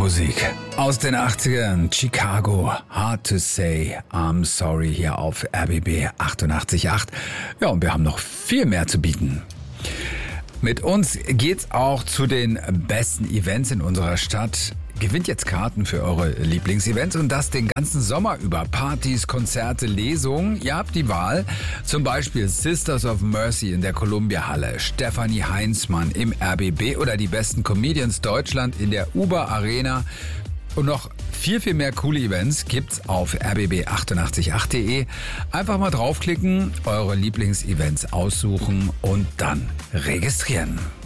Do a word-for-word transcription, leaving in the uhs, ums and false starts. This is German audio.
Musik aus den achtzigern. Chicago, Hard to Say, I'm Sorry hier auf R B B achtundachtzig Komma acht. Ja, und wir haben noch viel mehr zu bieten. Mit uns geht's auch zu den besten Events in unserer Stadt. Gewinnt jetzt Karten für eure Lieblingsevents und das den ganzen Sommer über. Partys, Konzerte, Lesungen. Ihr habt die Wahl. Zum Beispiel Sisters of Mercy in der Columbia-Halle, Stefanie Heinzmann im R B B oder die besten Comedians Deutschland in der Uber Arena. Und noch viel, viel mehr coole Events gibt's auf r b b achtundachtzig Komma acht punkt de. Einfach mal draufklicken, eure Lieblingsevents aussuchen und dann registrieren.